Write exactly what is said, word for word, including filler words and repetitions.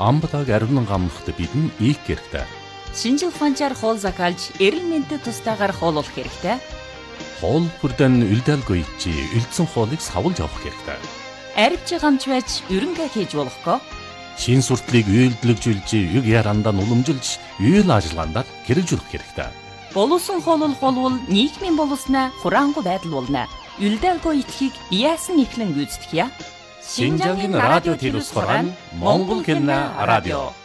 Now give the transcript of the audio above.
амбатаг ариунан гамнахад бидэн ийх хэрэгтэй. Шинжил ухаанчаар хоол закалж, эрэл мэндэд тустаагаар хооллох хэрэгтэй. Хоол бүрдэн үлдээлгүй чи үлдсэн хоолыг савлж авах хэрэгтэй. Арвч гамч байж ерөнгээ хийж болохгүй. Шин суртлыг үйлдэлжүүлж, юг ярандаа уламжилж, үйл ажиллагаанд хэрэгжүүлэх хэрэгтэй. Боловсон хооллох болвол нийгмийн боловсноо хураангуй байдал болно. Үлдээлгүй итгэхийг яасан ихлэн гүйцэтгэе. Шинжангийн радио телевизээр Монгол хэлний радио